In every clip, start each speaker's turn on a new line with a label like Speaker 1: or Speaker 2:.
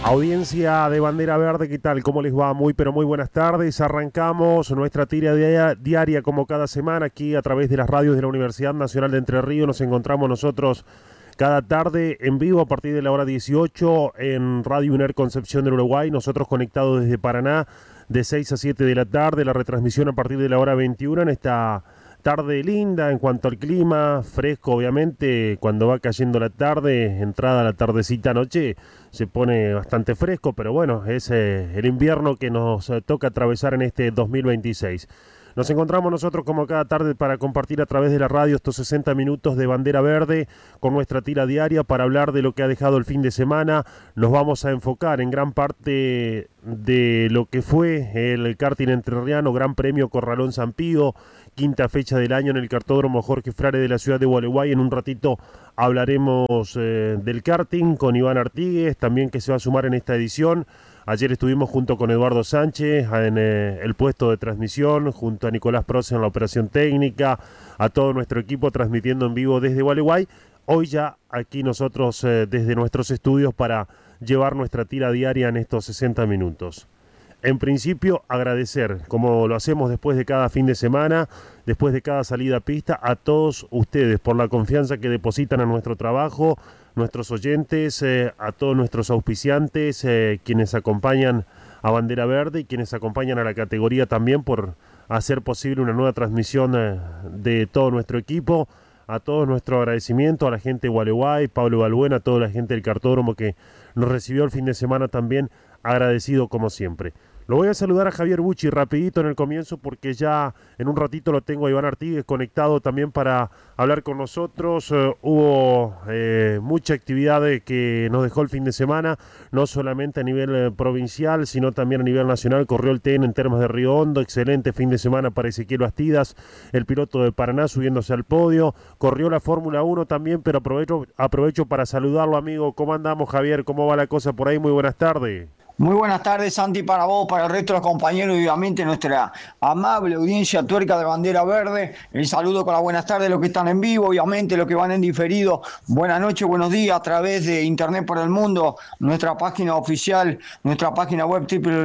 Speaker 1: Audiencia de Bandera Verde, ¿qué tal? ¿Cómo les va? Muy, pero muy buenas tardes. Arrancamos nuestra tira diaria como cada semana aquí a través de las radios de la Universidad Nacional de Entre Ríos. Nos encontramos nosotros cada tarde en vivo a partir de la hora 18 en Radio UNER Concepción del Uruguay. Nosotros conectados desde Paraná de 6 a 7 de la tarde. La retransmisión a partir de la hora 21 en esta tarde linda en cuanto al clima, fresco obviamente, cuando va cayendo la tarde, entrada la tardecita noche, se pone bastante fresco, pero bueno, es el invierno que nos toca atravesar en este 2026. Nos encontramos nosotros como cada tarde para compartir a través de la radio estos 60 minutos de Bandera Verde con nuestra tira diaria para hablar de lo que ha dejado el fin de semana. Nos vamos a enfocar en gran parte de lo que fue el karting entrerriano, Gran Premio Corralón San Pío, quinta fecha del año en el kartódromo Jorge Frare de la ciudad de Gualeguay. En un ratito hablaremos del karting con Iván Artigues, también que se va a sumar en esta edición. Ayer estuvimos junto con Eduardo Sánchez en el puesto de transmisión, junto a Nicolás Proce en la operación técnica, a todo nuestro equipo transmitiendo en vivo desde Gualeguay. Hoy ya aquí nosotros desde nuestros estudios para llevar nuestra tira diaria en estos 60 minutos. En principio, agradecer, como lo hacemos después de cada fin de semana, después de cada salida a pista, a todos ustedes por la confianza que depositan en nuestro trabajo, nuestros oyentes, a todos nuestros auspiciantes, quienes acompañan a Bandera Verde y quienes acompañan a la categoría también por hacer posible una nueva transmisión de todo nuestro equipo. A todos nuestro agradecimiento, a la gente de Gualeguay, Pablo Balbuena, a toda la gente del cartódromo que nos recibió el fin de semana también, agradecido como siempre. Lo voy a saludar a Javier Bucci rapidito en el comienzo porque ya en un ratito lo tengo a Iván Artigues conectado también para hablar con nosotros. Hubo mucha actividad que nos dejó el fin de semana, no solamente a nivel provincial, sino también a nivel nacional. Corrió el TN en Termas de Río Hondo, excelente fin de semana para Ezequiel Bastidas, el piloto de Paraná subiéndose al podio. Corrió la Fórmula 1 también, pero aprovecho para saludarlo, amigo. ¿Cómo andamos, Javier? ¿Cómo va la cosa por ahí? Muy buenas tardes.
Speaker 2: Muy buenas tardes, Santi, para vos, para el resto de los compañeros y obviamente nuestra amable audiencia tuerca de Bandera Verde. El saludo con las buenas tardes, los que están en vivo, obviamente los que van en diferido. Buenas noches, buenos días a través de Internet por el Mundo, nuestra página oficial, nuestra página web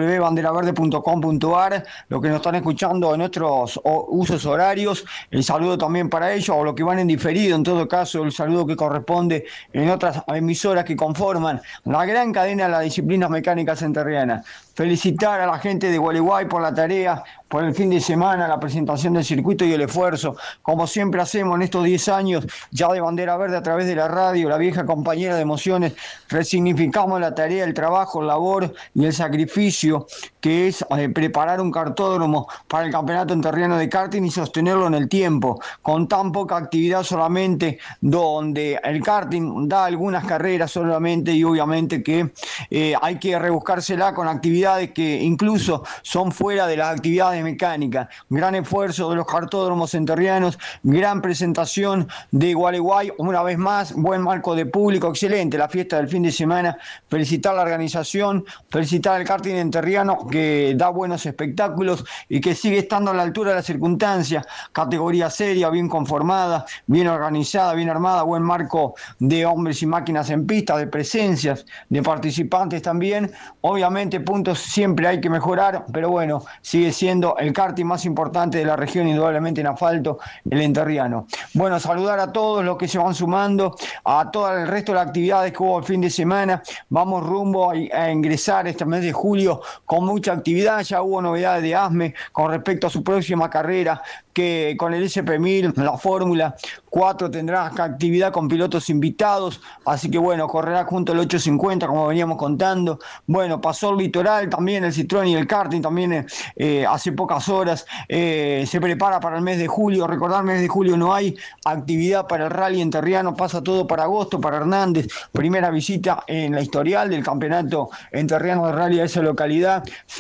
Speaker 2: www.banderaverde.com.ar, los que nos están escuchando en nuestros usos horarios, el saludo también para ellos, o los que van en diferido, en todo caso, el saludo que corresponde en otras emisoras que conforman la gran cadena de las disciplinas mecánicas entrerriana. Felicitar a la gente de Gualeguay por la tarea, por el fin de semana, la presentación del circuito y el esfuerzo, como siempre hacemos en estos 10 años ya de Bandera Verde a través de la radio, la vieja compañera de emociones, resignificamos la tarea, el trabajo, el labor y el sacrificio que es preparar un kartódromo para el campeonato entrerriano de karting y sostenerlo en el tiempo, con tan poca actividad solamente, donde el karting da algunas carreras solamente y obviamente que hay que rebuscársela con actividades que incluso son fuera de las actividades mecánicas. Gran esfuerzo de los kartódromos entrerrianos, gran presentación de Gualeguay, una vez más, buen marco de público, excelente la fiesta del fin de semana. Felicitar a la organización, felicitar al karting entrerriano que da buenos espectáculos y que sigue estando a la altura de las circunstancias. Categoría seria, bien conformada, bien organizada, bien armada, buen marco de hombres y máquinas en pista, de presencias, de participantes también. Obviamente puntos siempre hay que mejorar, pero bueno, sigue siendo el karting más importante de la región, indudablemente en asfalto, el entrerriano. Bueno, saludar a todos los que se van sumando, a todo el resto de las actividades que hubo el fin de semana. Vamos rumbo a ingresar este mes de julio con mucha actividad. Ya hubo novedades de ASME con respecto a su próxima carrera, que con el SP1000, la Fórmula 4 tendrá actividad con pilotos invitados, así que bueno, correrá junto al 850 como veníamos contando. Bueno, pasó el litoral también, el Citroën y el karting también hace pocas horas, se prepara para el mes de julio. Recordar, mes de julio no hay actividad para el rally entrerriano, pasa todo para agosto, para Hernández, primera visita en la historial del campeonato entrerriano de rally a esa localidad.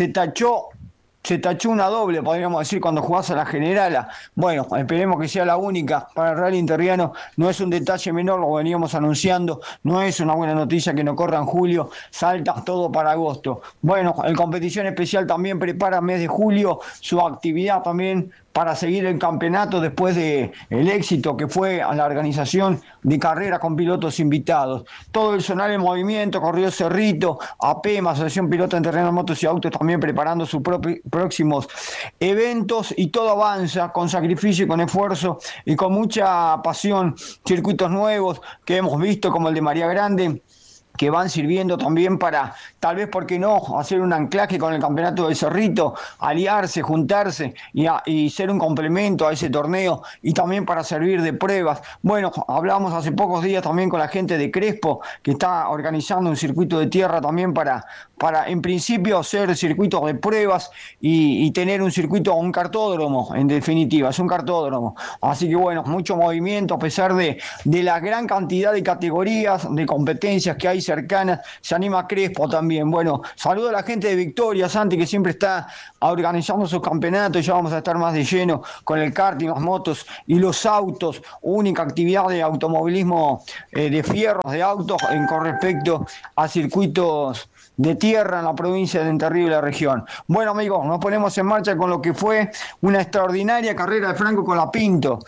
Speaker 2: Se tachó una doble, podríamos decir, cuando jugás a la Generala. Bueno, esperemos que sea la única para el rally entrerriano. No es un detalle menor, lo veníamos anunciando. No es una buena noticia que no corra en julio. Salta todo para agosto. Bueno, el competición especial también prepara mes de julio su actividad también para seguir el campeonato después de el éxito que fue a la organización de carrera con pilotos invitados. Todo el zonal en movimiento, corrió Cerrito, APEMA, Asociación Pilota en Terreno de Motos y Autos, también preparando sus próximos eventos, y todo avanza con sacrificio y con esfuerzo y con mucha pasión. Circuitos nuevos que hemos visto, como el de María Grande, que van sirviendo también para, tal vez, ¿por qué no?, hacer un anclaje con el campeonato del Cerrito, aliarse, juntarse y ser un complemento a ese torneo, y también para servir de pruebas. Bueno, hablamos hace pocos días también con la gente de Crespo, que está organizando un circuito de tierra también para en principio hacer circuitos de pruebas y tener un circuito, un cartódromo, en definitiva, es un cartódromo. Así que bueno, mucho movimiento a pesar de la gran cantidad de categorías, de competencias que hay cercanas. Se anima Crespo también. Bueno, saludo a la gente de Victoria, Santi, que siempre está organizando sus campeonatos. Ya vamos a estar más de lleno con el karting, las motos y los autos, única actividad de automovilismo de fierros, de autos, con respecto a circuitos de tierra en la provincia de Entre Ríos y la región. Bueno, amigos, nos ponemos en marcha con lo que fue una extraordinaria carrera de Franco Colapinto.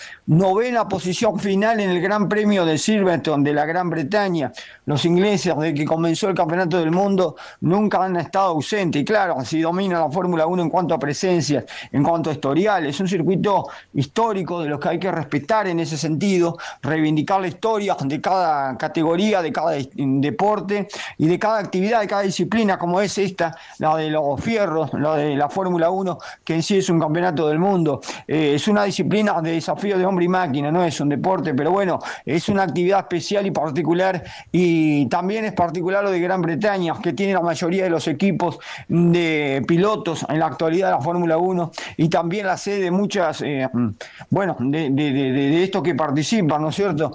Speaker 2: 9ª posición final en el Gran Premio de Silverstone de la Gran Bretaña. Los ingleses, desde que comenzó el Campeonato del Mundo, nunca han estado ausentes. Y claro, si domina la Fórmula 1 en cuanto a presencias, en cuanto a historial, es un circuito histórico de los que hay que respetar en ese sentido, reivindicar la historia de cada categoría, de cada deporte y de cada actividad, de cada disciplina, como es esta, la de los fierros, la de la Fórmula 1, que en sí es un campeonato del mundo. Es una disciplina de desafío de hombre y máquina, no es un deporte, pero bueno, es una actividad especial y particular, y también es particular lo de Gran Bretaña, que tiene la mayoría de los equipos de pilotos en la actualidad de la Fórmula 1, y también la sede de muchas, de estos que participan, ¿no es cierto?,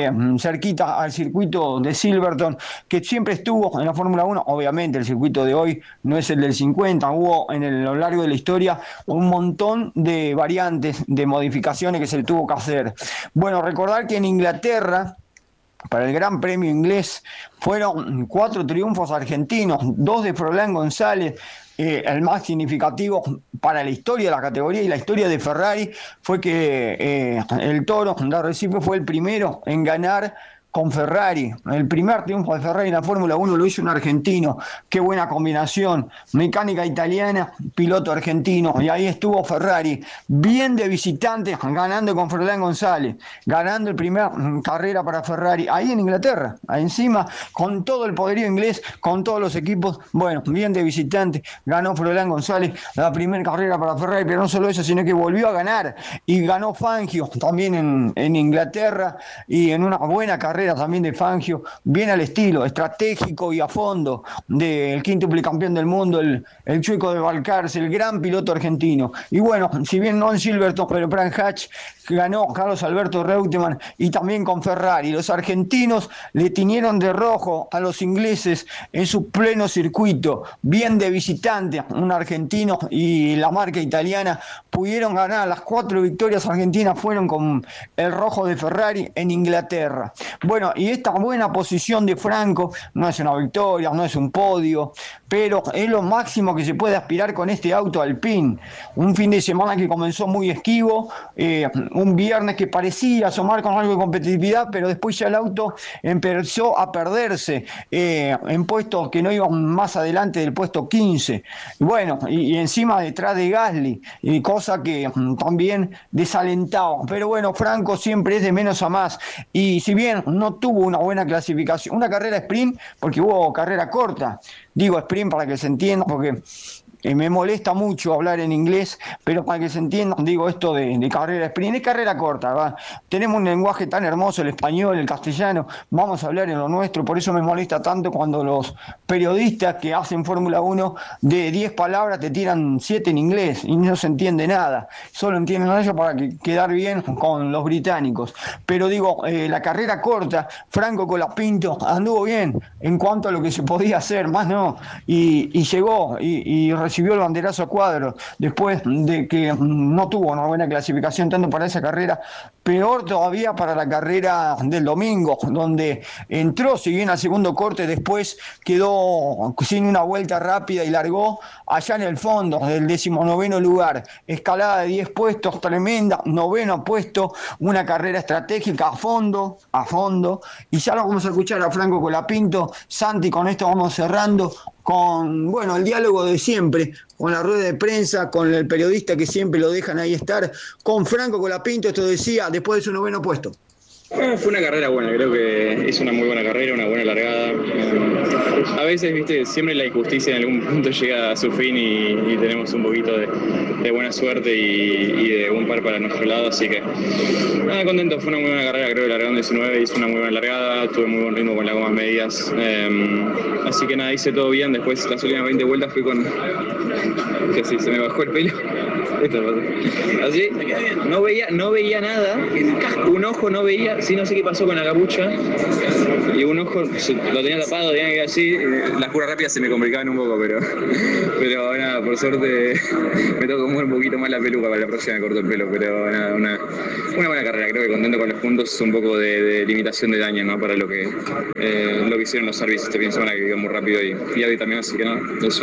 Speaker 2: cerquita al circuito de Silverstone, que siempre estuvo en la Fórmula 1. Obviamente el circuito de hoy no es el del 50, hubo a lo largo de la historia un montón de variantes, de modificaciones que se tuvo que hacer. Bueno, recordar que en Inglaterra, para el Gran Premio inglés, fueron 4 triunfos argentinos, 2 de Froilán González. El más significativo para la historia de la categoría y la historia de Ferrari fue que el Toro de Arrecife fue el primero en ganar con Ferrari. El primer triunfo de Ferrari en la Fórmula 1 lo hizo un argentino. Qué buena combinación. Mecánica italiana, piloto argentino. Y ahí estuvo Ferrari, bien de visitante, ganando con Froilán González, ganando el primer carrera para Ferrari, ahí en Inglaterra, ahí encima, con todo el poderío inglés, con todos los equipos. Bueno, bien de visitante, ganó Froilán González la primera carrera para Ferrari, pero no solo eso, sino que volvió a ganar y ganó Fangio también en Inglaterra, y en una buena carrera también de Fangio, bien al estilo, estratégico y a fondo del quíntuple campeón del mundo, el Chueco de Balcarce, el gran piloto argentino. Y bueno, si bien no en Silverstone, pero Pran Hatch ganó Carlos Alberto Reutemann, y también con Ferrari. Los argentinos le tiñeron de rojo a los ingleses en su pleno circuito, bien de visitante, un argentino y la marca italiana pudieron ganar. Las 4 victorias argentinas fueron con el rojo de Ferrari en Inglaterra. Bueno, y esta buena posición de Franco no es una victoria, no es un podio, pero es lo máximo que se puede aspirar con este auto Alpine. Un fin de semana que comenzó muy esquivo, un viernes que parecía asomar con algo de competitividad, pero después ya el auto empezó a perderse en puestos que no iban más adelante del puesto 15. Bueno, y encima detrás de Gasly, cosa que también desalentaba. Pero bueno, Franco siempre es de menos a más, y si bien no tuvo una buena clasificación, una carrera sprint, porque hubo carrera corta, digo sprint para que se entienda, porque me molesta mucho hablar en inglés, pero para que se entienda, digo esto de carrera sprint, es carrera corta, ¿va? Tenemos un lenguaje tan hermoso, el español, el castellano, vamos a hablar en lo nuestro, por eso me molesta tanto cuando los periodistas que hacen Fórmula 1 de 10 palabras te tiran 7 en inglés y no se entiende nada, solo entienden eso para quedar bien con los británicos. Pero digo, la carrera corta, Franco Colapinto anduvo bien en cuanto a lo que se podía hacer, más no, y llegó, y recibió el banderazo a Cuadros después de que no tuvo una buena clasificación tanto para esa carrera, peor todavía para la carrera del domingo, donde entró, si bien al segundo corte, después quedó sin una vuelta rápida y largó allá en el fondo del 19º lugar, escalada de 10 puestos, tremenda, 9º puesto, una carrera estratégica a fondo, y ya lo vamos a escuchar a Franco Colapinto. Santi, con esto vamos cerrando con, bueno, el diálogo de siempre, con la rueda de prensa, con el periodista que siempre lo dejan ahí estar, con Franco Colapinto. Esto decía después de su 9º puesto.
Speaker 3: Fue una carrera buena, creo que es una muy buena carrera, una buena largada. A veces, viste, siempre la injusticia en algún punto llega a su fin y tenemos un poquito de buena suerte y de un par para nuestro lado, así que nada, contento. Fue una muy buena carrera, creo que largaron 19, hizo una muy buena largada, tuve muy buen ritmo con las gomas medias, así que nada, hice todo bien. Después las últimas 20 vueltas fui con, que sí, se me bajó el pelo. Esto pasó. Así, no veía nada, un ojo no veía, sí, no sé qué pasó con la capucha, y un ojo lo tenía tapado, tenía que ir así. Las curas rápidas se me complicaban un poco, pero nada, por suerte me tengo que mover un poquito más la peluca, para la próxima me corto el pelo, pero nada, una buena carrera, creo que contento con los puntos, un poco de limitación de daño, ¿no? Para lo que hicieron los servicios este fin de semana, que quedó muy rápido y hoy también, así que nada, es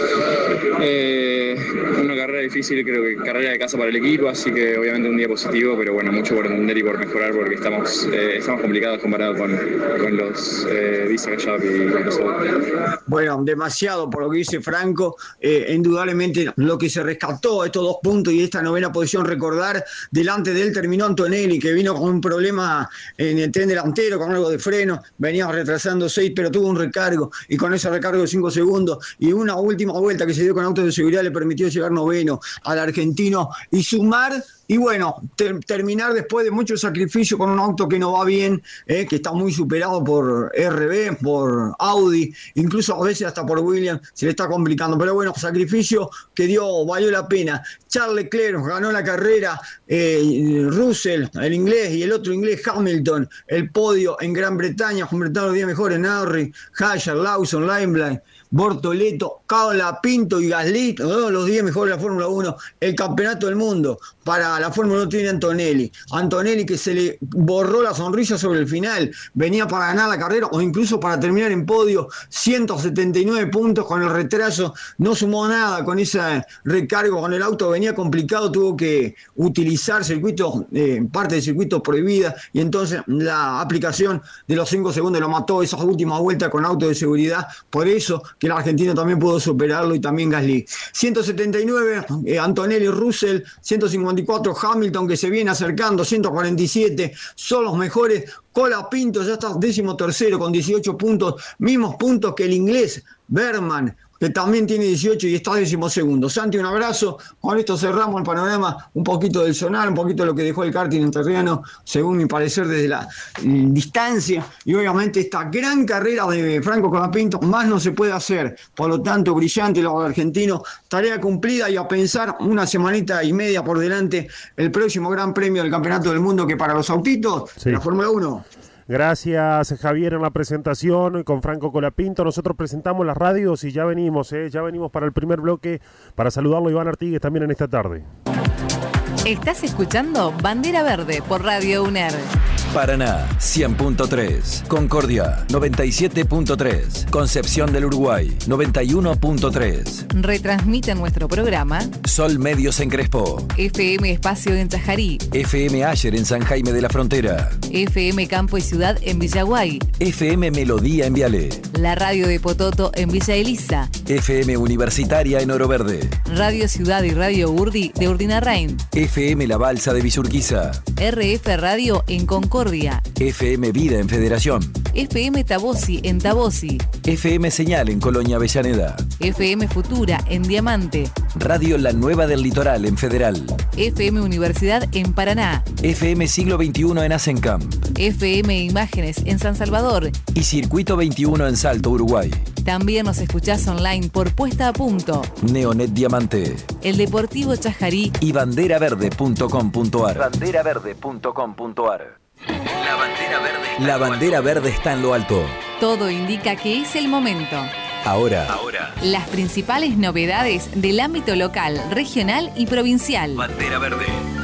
Speaker 3: una carrera difícil, creo que carrera de casa para el equipo, así que obviamente un día positivo, pero bueno, mucho por entender y por mejorar, porque estamos complicados comparado con los Visa Gallap y los otros.
Speaker 2: Bueno, demasiado por lo que dice Franco. Indudablemente lo que se rescató, estos 2 puntos y esta 9ª posición, recordar, delante de él terminó Antonelli, que vino con un problema en el tren delantero, con algo de freno, venía retrasando 6, pero tuvo un recargo, y con ese recargo de 5 segundos y una última vuelta que se dio con autos de seguridad le permitió llegar 9º al argentino y sumar. Y bueno, terminar después de mucho sacrificio con un auto que no va bien, que está muy superado por RB, por Audi, incluso a veces hasta por Williams, se le está complicando. Pero bueno, sacrificio que valió la pena. Charles Leclerc ganó la carrera, Russell, el inglés, y el otro inglés, Hamilton, el podio en Gran Bretaña, completaron los 10 mejores, Norris, Hajar, Lawson, Limelight, Bortoleto, Colapinto y Gasly, los 10 mejores de la Fórmula 1. El campeonato del mundo para la Fórmula 1 tiene Antonelli, que se le borró la sonrisa sobre el final, venía para ganar la carrera o incluso para terminar en podio, 179 puntos con el retraso, no sumó nada con ese recargo, con el auto venía complicado, tuvo que utilizar parte del circuito prohibida, y entonces la aplicación de los 5 segundos lo mató, esa última vuelta con auto de seguridad. Por eso que el argentino también pudo superarlo, y también Gasly. 179 Antonelli, Russell, 154 Hamilton, que se viene acercando, 147 son los mejores. Colapinto ya está 13º con 18 puntos, mismos puntos que el inglés Berman, que también tiene 18 y está 12º. Santi, un abrazo. Con esto cerramos el panorama, un poquito del sonar, un poquito de lo que dejó el karting entrerriano, según mi parecer, desde la distancia, y obviamente esta gran carrera de Franco Colapinto. Más no se puede hacer, por lo tanto, brillante lo argentino, tarea cumplida, y a pensar una semanita y media por delante el próximo Gran Premio del Campeonato del Mundo, que para los autitos, sí, la Fórmula 1.
Speaker 1: Gracias, Javier, en la presentación con Franco Colapinto. Nosotros presentamos las radios y ya venimos para el primer bloque, para saludarlo a Iván Artigues también en esta tarde.
Speaker 4: Estás escuchando Bandera Verde por Radio UNER.
Speaker 5: Paraná 100.3, Concordia 97.3, Concepción del Uruguay 91.3.
Speaker 4: Retransmite nuestro programa
Speaker 5: Sol Medios en Crespo,
Speaker 4: FM Espacio en Chajarí,
Speaker 5: FM Ayer en San Jaime de la Frontera,
Speaker 4: FM Campo y Ciudad en Villaguay,
Speaker 5: FM Melodía en Viale,
Speaker 4: la radio de Pototo en Villa Elisa,
Speaker 5: FM Universitaria en Oro Verde,
Speaker 4: Radio Ciudad y Radio Urdi de Urdinarrain,
Speaker 5: FM La Balsa de Villurquiza,
Speaker 4: RF Radio en Concordia,
Speaker 5: FM Vida en Federación,
Speaker 4: FM Tabosi en Tabosi,
Speaker 5: FM Señal en Colonia Avellaneda,
Speaker 4: FM Futura en Diamante,
Speaker 5: Radio La Nueva del Litoral en Federal,
Speaker 4: FM Universidad en Paraná,
Speaker 5: FM Siglo XXI en Asencamp,
Speaker 4: FM Imágenes en San Salvador
Speaker 5: y Circuito 21 en Salto, Uruguay.
Speaker 4: También nos escuchás online por Puesta a Punto,
Speaker 5: Neonet Diamante,
Speaker 4: El Deportivo Chajarí
Speaker 5: y banderaverde.com.ar.
Speaker 6: Banderaverde.com.ar.
Speaker 5: La bandera verde está en lo alto.
Speaker 4: Todo indica que es el momento.
Speaker 5: Ahora,
Speaker 4: Las principales novedades del ámbito local, regional y provincial.
Speaker 5: Bandera Verde.